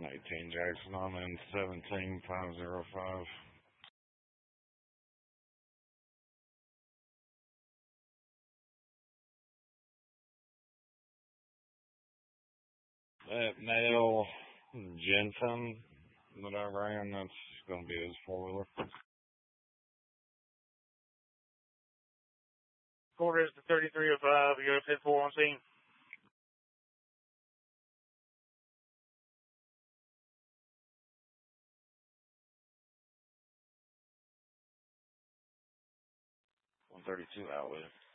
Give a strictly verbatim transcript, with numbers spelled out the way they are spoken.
eighteen Jackson, I'm in seventeen five zero five. That Nail Jensen that I ran, that's going to be his four-wheeler. Quarter is the thirty-three oh five. You got a ten four on scene. one thirty-two outlet.